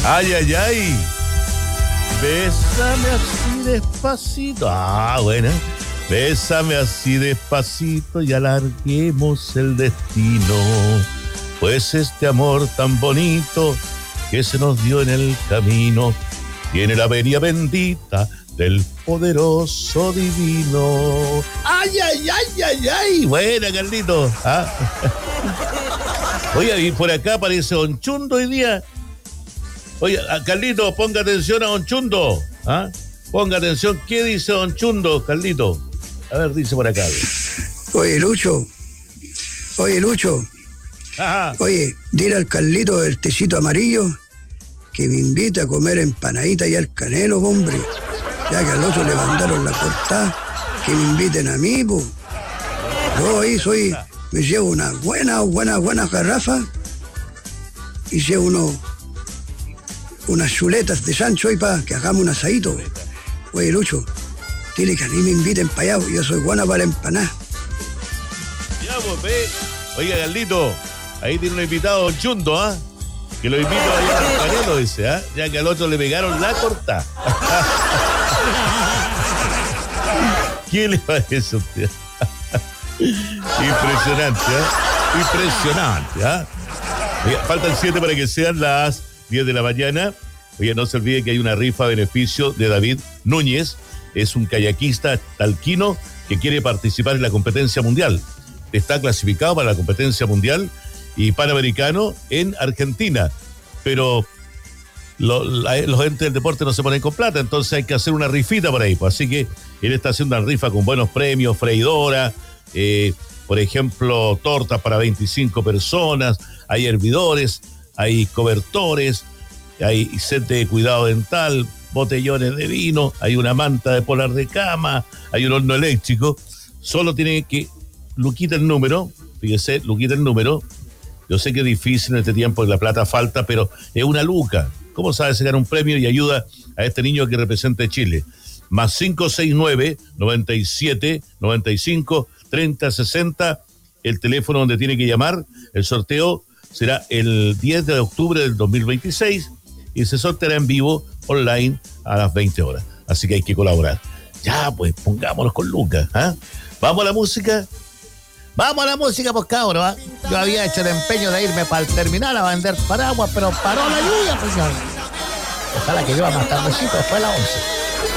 Ay, ay, ay. Bésame así despacito. Ah, buena. Bésame así despacito y alarguemos el destino. Pues este amor tan bonito que se nos dio en el camino tiene la venia bendita del poderoso divino. Ay, ay, ay, ay, ay. Buena, Carlito. ¿Ah? Oye, y por acá aparece Don Chundo hoy día. Oye, Carlito, ponga atención a Don Chundo. ¿Ah? Ponga atención. ¿Qué dice Don Chundo, Carlito? A ver, dice por acá. Oye, Lucho. Ajá. Oye, dile al Carlito del tecito amarillo que me invite a comer empanadita y al canelo, hombre. Ya que al otro le mandaron la cortada, que me inviten a mí, po. Yo ahí me llevo una buena garrafa y llevo unas chuletas de Sancho y para que hagamos un asadito. Oye, Lucho, dile que a mí me inviten para allá, yo soy buena para la empanada. Ya, pues, ve. Oiga, Carlito, ahí tiene un invitado, Don Chundo, ¿ah? Que lo invito a ir al canelo, dice, ¿ah? Ya que al otro le pegaron la corta. ¿Qué le parece a usted? Impresionante, ¿eh? Impresionante, ¿ah? Faltan 7 para que sean las 10 de la mañana. Oye, no se olvide que hay una rifa a beneficio de David Núñez. Es un kayakista talquino que quiere participar en la competencia mundial. Está clasificado para la competencia mundial y panamericano en Argentina. Pero los entes del deporte no se ponen con plata, entonces hay que hacer una rifita por ahí. Pues. Así que él está haciendo una rifa con buenos premios, freidora, por ejemplo, tortas para 25 personas, hay hervidores, hay cobertores, hay set de cuidado dental, botellones de vino, hay una manta de polar de cama, hay un horno eléctrico. Solo tiene que Luquita el número, fíjese, Luquita el número. Yo sé que es difícil en este tiempo, la plata falta, pero es una luca. ¿Cómo sabe sacar un premio y ayuda a este niño que representa a Chile? Más 569-97-95-30-60, el teléfono donde tiene que llamar. El sorteo será el 10 de octubre del 2026 y se sorteará en vivo online a las 20 horas. Así que hay que colaborar. Ya, pues, pongámonos con Lucas. ¿Ah? ¿Vamos a la música? Vamos a la música, pues, cabros. ¿Ah? Yo había hecho el empeño de irme para el terminal a vender paraguas, pero paró la lluvia, pues. Ojalá que llueva más tardecito, después de las 11.